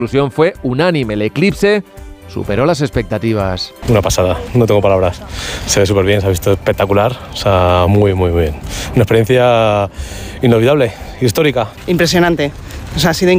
conclusión fue unánime. El Eclipse superó las expectativas. Una pasada, no tengo palabras. Se ve súper bien, se ha visto espectacular. O sea, muy, muy bien. Una experiencia inolvidable, histórica. Impresionante. O sea, ha sido increíble.